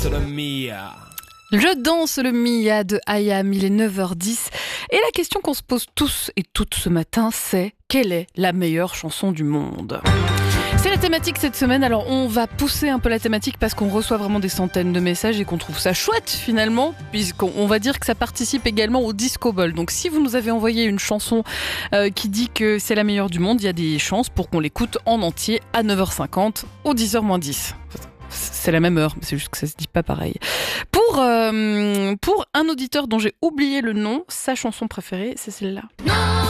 danse le Mia. Je danse le Mia de Ayam, il est 9h10. Et la question qu'on se pose tous et toutes ce matin, c'est quelle est la meilleure chanson du monde ? C'est la thématique cette semaine, alors on va pousser un peu la thématique parce qu'on reçoit vraiment des centaines de messages et qu'on trouve ça chouette finalement, puisqu'on va dire que ça participe également au Disco Ball. Donc si vous nous avez envoyé une chanson qui dit que c'est la meilleure du monde, il y a des chances pour qu'on l'écoute en entier à 9h50 ou 10h-10. C'est la même heure, mais c'est juste que ça se dit pas pareil. Pour un auditeur dont j'ai oublié le nom, sa chanson préférée, c'est celle-là.